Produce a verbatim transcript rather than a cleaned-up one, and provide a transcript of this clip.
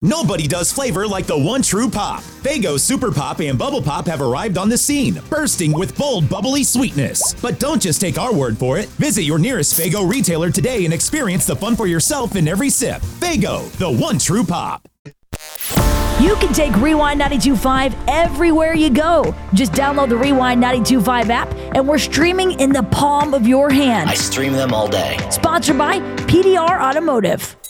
Nobody does flavor like the one true pop. Faygo Super Pop and Bubble Pop have arrived on the scene, bursting with bold, bubbly sweetness. But don't just take our word for it. Visit your nearest Faygo retailer today and experience the fun for yourself in every sip. Faygo, the one true pop. You can take Rewind ninety-two point five everywhere you go. Just download the Rewind ninety-two point five app, and we're streaming in the palm of your hand. I stream them all day. Sponsored by P D R Automotive.